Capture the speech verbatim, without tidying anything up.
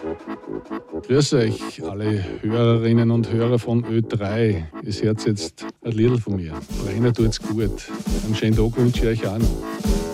Grüß euch, alle Hörerinnen und Hörer von Ö drei. Ihr hört jetzt ein Liedl von mir. Reiner tut's gut. Einen schönen Tag wünsche ich euch auch noch.